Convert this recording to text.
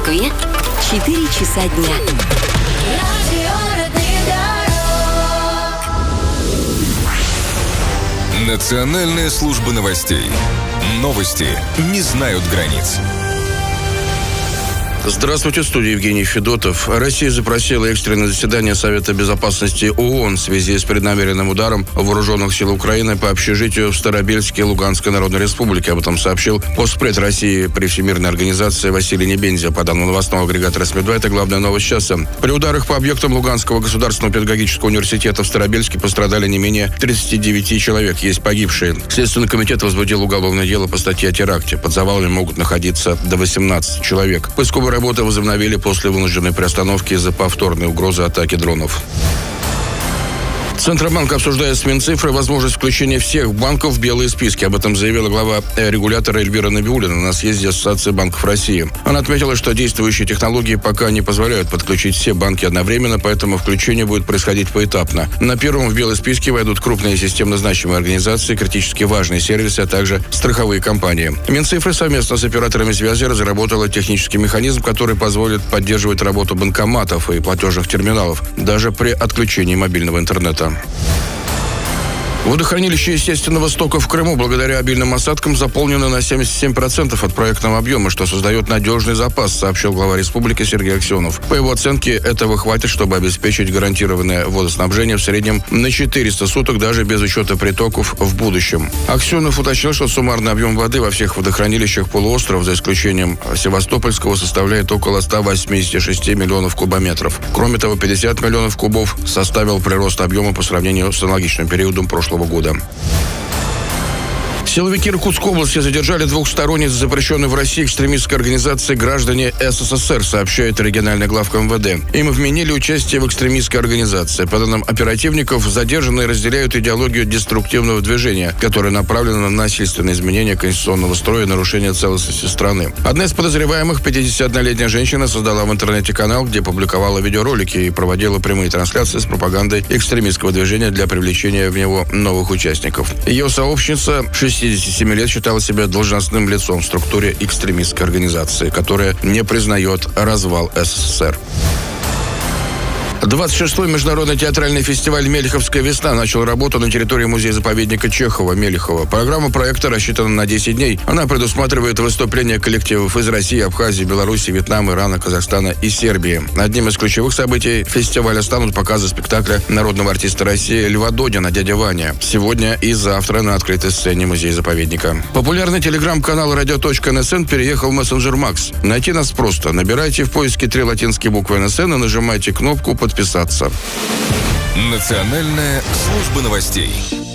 Москве 4 часа дня. Национальная служба новостей. Новости не знают границ. Здравствуйте, в студии Евгений Федотов. Россия запросила экстренное заседание Совета Безопасности ООН в связи с преднамеренным ударом вооруженных сил Украины по общежитию в Старобельске Луганской Народной Республики. Об этом сообщил постпред России при Всемирной организации Василий Небензя. По данным новостного агрегатора СМИ-2, это главная новость часа. При ударах по объектам Луганского государственного педагогического университета в Старобельске пострадали не менее 39 человек. Есть погибшие. Следственный комитет возбудил уголовное дело по статье о теракте. Под завалами могут находиться до 18 человек. Поисковые работы возобновили после вынужденной приостановки из-за повторной угрозы атаки дронов. Центробанк обсуждает с Минцифрой возможность включения всех банков в белые списки. Об этом заявила глава регулятора Эльвира Набиуллина на съезде Ассоциации банков России. Она отметила, что действующие технологии пока не позволяют подключить все банки одновременно, поэтому включение будет происходить поэтапно. На первом в белые списки войдут крупные системно значимые организации, критически важные сервисы, а также страховые компании. Минцифра совместно с операторами связи разработала технический механизм, который позволит поддерживать работу банкоматов и платежных терминалов, даже при отключении мобильного интернета. Водохранилище естественного стока в Крыму благодаря обильным осадкам заполнено на 77% от проектного объема, что создает надежный запас, сообщил глава республики Сергей Аксенов. По его оценке, этого хватит, чтобы обеспечить гарантированное водоснабжение в среднем на 400 суток, даже без учета притоков в будущем. Аксенов уточнил, что суммарный объем воды во всех водохранилищах полуострова, за исключением Севастопольского, составляет около 186 миллионов кубометров. Кроме того, 50 миллионов кубов составил прирост объема по сравнению с аналогичным периодом прошлого года. Силовики Иркутской области задержали двух сторонниц запрещенной в России экстремистской организации «Граждане СССР», сообщает региональная главка МВД. Им вменили участие в экстремистской организации. По данным оперативников, задержанные разделяют идеологию деструктивного движения, которое направлено на насильственное изменение конституционного строя и нарушение целостности страны. Одна из подозреваемых, 51-летняя женщина, создала в интернете канал, где публиковала видеоролики и проводила прямые трансляции с пропагандой экстремистского движения для привлечения в него новых участников. Ее сообщница, 67 лет, считала себя должностным лицом в структуре экстремистской организации, которая не признает развал СССР. 26-й международный театральный фестиваль «Мелиховская весна» начал работу на территории музея-заповедника Чехова-Мелихова. Программа проекта рассчитана на 10 дней. Она предусматривает выступления коллективов из России, Абхазии, Беларуси, Вьетнама, Ирана, Казахстана и Сербии. Одним из ключевых событий фестиваля станут показы спектакля народного артиста России Льва Додина «Дядя Ваня» сегодня и завтра на открытой сцене музея-заповедника. Популярный телеграм-канал radio.nsn переехал в мессенджер Макс. Найти нас просто. Набирайте в поиске 3 латинские буквы НСН и нажимайте кнопку «Подписаться». Национальная служба новостей.